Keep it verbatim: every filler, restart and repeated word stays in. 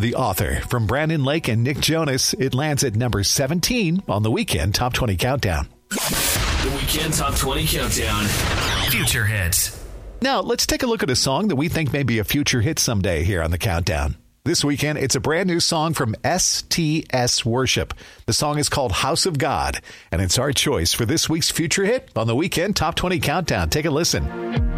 The Author from Brandon Lake and Nick Jonas. It lands at number seventeen on the Weekend Top twenty Countdown. The Weekend Top twenty Countdown. Future hits. Now, let's take a look at a song that we think may be a future hit someday here on the Countdown. This weekend, it's a brand new song from S T S Worship. The song is called House of God, and it's our choice for this week's future hit on the Weekend Top twenty Countdown. Take a listen.